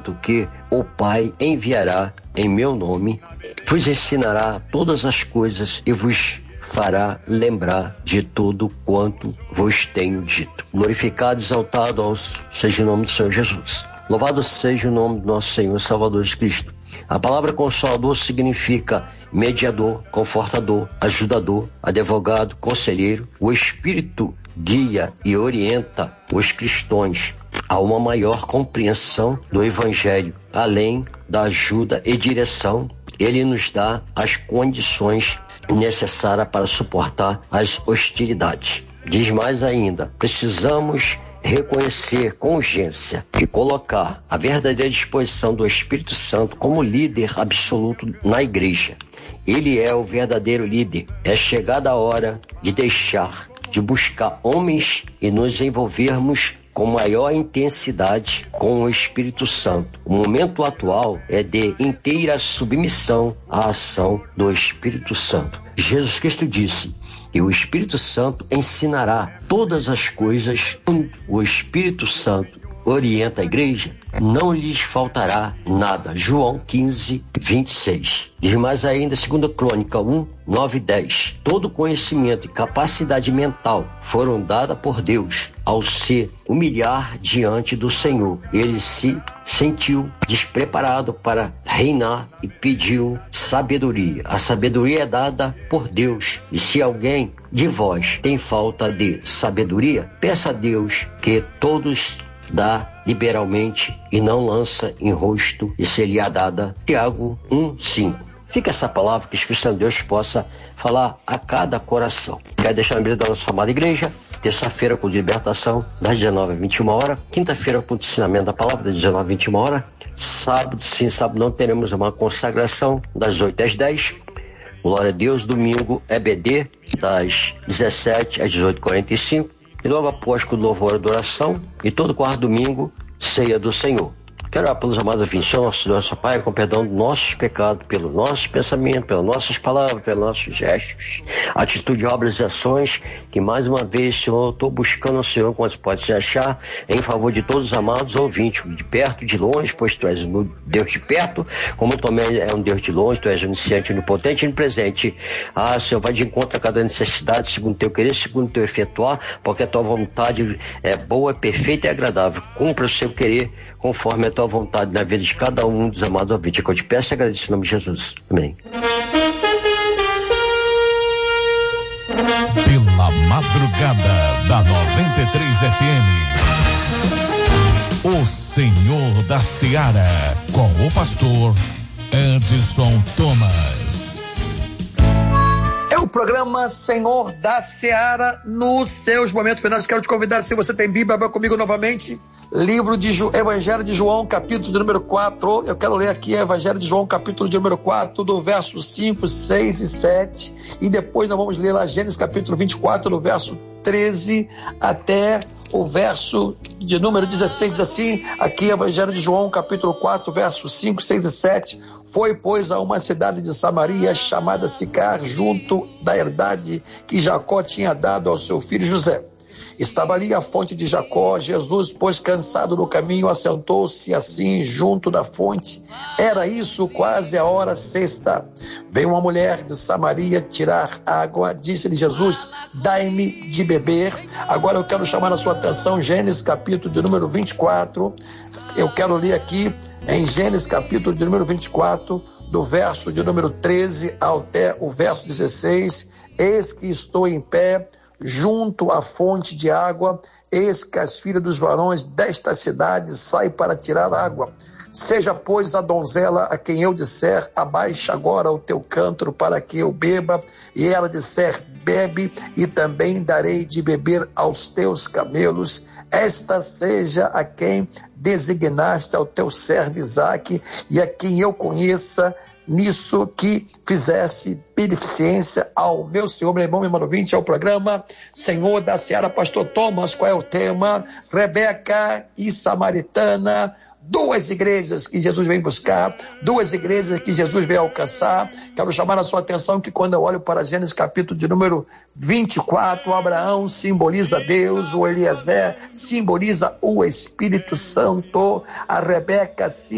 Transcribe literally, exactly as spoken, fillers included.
tanto que o Pai enviará em meu nome, vos ensinará todas as coisas e vos fará lembrar de tudo quanto vos tenho dito. Glorificado e exaltado seja o nome do Senhor Jesus. Louvado seja o nome do nosso Senhor e Salvador Jesus Cristo. A palavra Consolador significa mediador, confortador, ajudador, advogado, conselheiro. O Espírito guia e orienta os cristãos a uma maior compreensão do Evangelho. Além da ajuda e direção, ele nos dá as condições necessárias para suportar as hostilidades. Diz mais ainda, precisamos reconhecer com urgência e colocar a verdadeira disposição do Espírito Santo como líder absoluto na igreja. Ele é o verdadeiro líder. É chegada a hora de deixar de buscar homens e nos envolvermos com maior intensidade com o Espírito Santo. O momento atual é de inteira submissão à ação do Espírito Santo. Jesus Cristo disse que o Espírito Santo ensinará todas as coisas. O Espírito Santo orienta a igreja, não lhes faltará nada. João quinze, vinte e seis. Diz mais ainda, segunda Crônica um, nove e dez. Todo conhecimento e capacidade mental foram dadas por Deus ao se humilhar diante do Senhor. Ele se sentiu despreparado para reinar e pediu sabedoria. A sabedoria é dada por Deus. E se alguém de vós tem falta de sabedoria, peça a Deus que todos dá liberalmente e não lança em rosto, e seria dada. Tiago um, cinco. Fica essa palavra que o Espírito Santo de Deus possa falar a cada coração. Quero deixar na mesa da nossa amada igreja, terça-feira com libertação, das dezenove às vinte e uma horas, quinta-feira com ensinamento da palavra, das dezenove às vinte e uma horas, sábado, sim, sábado não, teremos uma consagração, das oito às dez, glória a Deus, domingo, E B D, das dezessete às dezoito e quarenta e cinco, e logo após com louvor e adoração, e todo quarto domingo, ceia do Senhor. Quero orar pelos amados afins, nosso nosso Pai, com perdão dos nossos pecados, pelo nosso pensamento, pelas nossas palavras, pelos nossos gestos, atitude, obras e ações, que mais uma vez, Senhor, eu estou buscando o Senhor, quando pode se achar, em favor de todos os amados ouvintes, de perto, de longe, pois Tu és um Deus de perto, como também é um Deus de longe, Tu és onisciente, onipotente e onipresente. Ah, Senhor, vai de encontro a cada necessidade, segundo Teu querer, segundo Teu efetuar, porque a Tua vontade é boa, perfeita e agradável. Cumpra o Seu querer, conforme a Tua vontade na vida de cada um dos amados ouvintes. Que eu te peço e agradeço em nome de Jesus. Amém. Pela madrugada da noventa e três F M, o Senhor da Seara, com o pastor Edson Thomas. É o programa Senhor da Seara. Nos seus momentos finais, quero te convidar, se você tem Bíblia, vai comigo novamente. Livro de Ju, Evangelho de João, capítulo de número quatro. Eu quero ler aqui Evangelho de João, capítulo de número quatro, do verso cinco, seis e sete. E depois nós vamos ler lá Gênesis, capítulo vinte e quatro, do verso treze até o verso de número dezesseis. Diz assim, aqui Evangelho de João, capítulo quatro, versos cinco, seis e sete. Foi, pois, a uma cidade de Samaria, chamada Sicar, junto da herdade que Jacó tinha dado ao seu filho José. Estava ali a fonte de Jacó. Jesus, pois, cansado no caminho, assentou-se assim junto da fonte. Era isso quase a hora sexta. Veio uma mulher de Samaria tirar água. Disse-lhe Jesus, dai-me de beber. Agora eu quero chamar a sua atenção, Gênesis capítulo de número vinte e quatro. Eu quero ler aqui em Gênesis capítulo de número vinte e quatro, do verso de número treze até o verso dezesseis. Eis que estou em pé junto à fonte de água, eis que as filhas dos varões desta cidade saem para tirar água. Seja, pois, a donzela a quem eu disser, abaixa agora o teu cântaro para que eu beba, e ela disser, bebe, e também darei de beber aos teus camelos. Esta seja a quem designaste ao teu servo Isaque, e a quem eu conheça nisso que fizesse beneficência ao meu Senhor. Meu irmão, meu irmão ouvinte, é o programa Senhor da Seara. Pastor Thomas, qual é o tema? Rebeca e Samaritana, duas igrejas que Jesus vem buscar, duas igrejas que Jesus vem alcançar. Quero chamar a sua atenção que quando eu olho para Gênesis capítulo de número vinte e quatro, o Abraão simboliza Deus, o Eliezer simboliza o Espírito Santo, a Rebeca simboliza